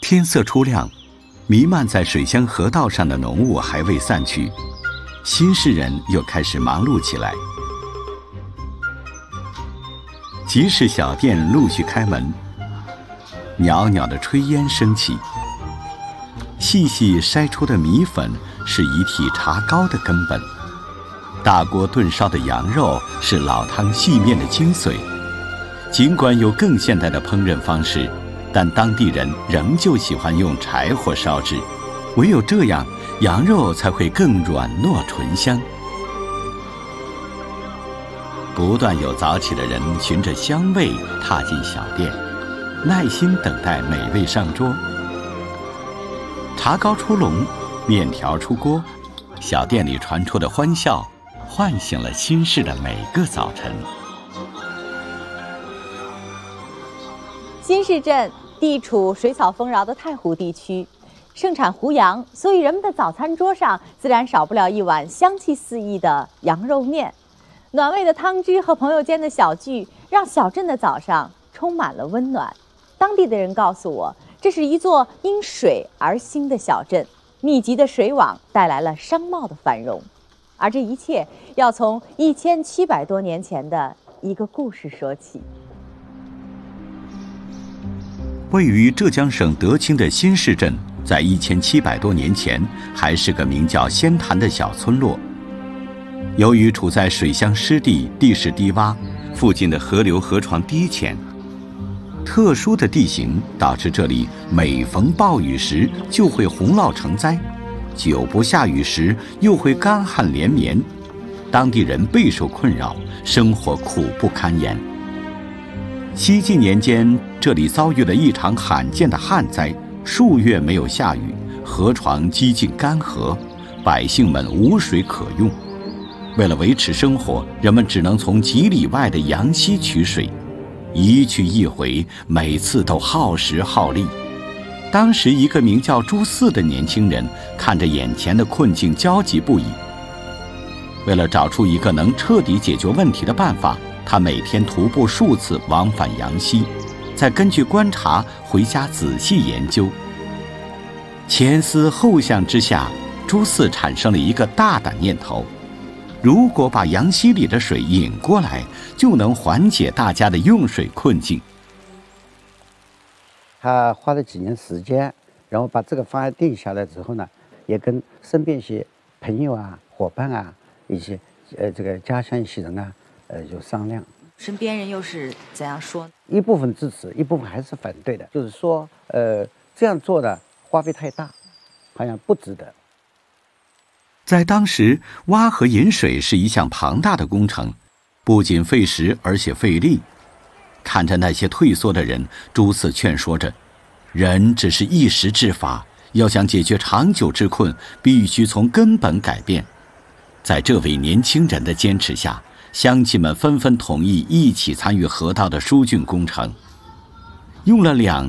天色初亮，弥漫在水乡河道上的浓雾还未散去，新市人又开始忙碌起来。集市小店陆续开门，袅袅的炊烟升起。细细筛出的米粉是一屉茶糕的根本，大锅炖烧的羊肉是老汤细面的精髓。尽管有更现代的烹饪方式，但当地人仍旧喜欢用柴火烧制，唯有这样，羊肉才会更软糯醇香。不断有早起的人循着香味踏进小店，耐心等待美味上桌。茶糕出笼，面条出锅，小店里传出的欢笑唤醒了新市的每个早晨。 新市镇地处水草丰饶的太湖地区，盛产湖羊，所以人们的早餐桌上自然少不了一碗香气四溢的羊肉面。暖胃的汤汁和朋友间的小聚，让小镇的早上充满了温暖。当地的人告诉我，这是一座因水而兴的小镇，密集的水网带来了商贸的繁荣。而这一切要从1700多年前的一个故事说起。 位于浙江省德清的新市镇，在1700多年前还是个名叫仙潭的小村落。由于处在水乡湿地，地势低洼，附近的河流河床低浅，特殊的地形导致这里每逢暴雨时就会洪涝成灾，久不下雨时又会干旱连绵，当地人备受困扰，生活苦不堪言。西晋年间，这里遭遇了一场罕见的旱灾，数月没有下雨，河床几近干涸，百姓们无水可用。为了维持生活，人们只能从几里外的羊溪取水，一去一回，每次都耗时耗力。当时一个名叫朱四的年轻人看着眼前的困境焦急不已。为了找出一个能彻底解决问题的办法，他每天徒步数次往返羊溪，再根据观察回家仔细研究。前思后想之下，朱四产生了一个大胆念头：如果把羊溪里的水引过来，就能缓解大家的用水困境。 他花了几年时间，然后把这个方案定下来之后呢，也跟身边一些朋友啊、伙伴啊、一些这个家乡一些人啊，有商量。 身边人又是怎样说？ 一部分支持，一部分还是反对的，就是说，这样做的花费太大，好像不值得。 在当时，挖河引水是一项庞大的工程，不仅费时，而且费力。看着那些退缩的人，朱四劝说着：人只是一时之法，要想解决长久之困，必须从根本改变。在这位年轻人的坚持下，乡亲们纷纷同意一起参与河道的疏浚工程。用了2